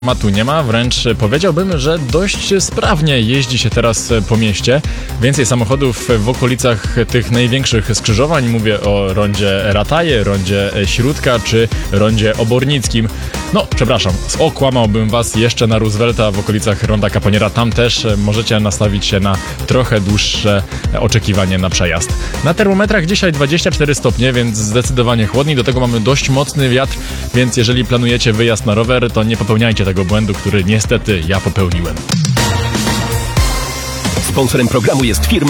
Matu nie ma, wręcz powiedziałbym, że dość sprawnie jeździ się teraz po mieście. Więcej samochodów w okolicach tych największych skrzyżowań. Mówię o rondzie Rataje, rondzie Śródka czy rondzie Obornickim. No, przepraszam, okłamałbym was jeszcze na Roosevelta w okolicach ronda Kaponiera. Tam też możecie nastawić się na trochę dłuższe oczekiwanie na przejazd. Na termometrach dzisiaj 24 stopnie, więc zdecydowanie chłodniej. Do tego mamy dość mocny wiatr, więc jeżeli planujecie wyjazd na rower, to nie popełniajcie tego błędu, który niestety ja popełniłem. Sponsorem programu jest firma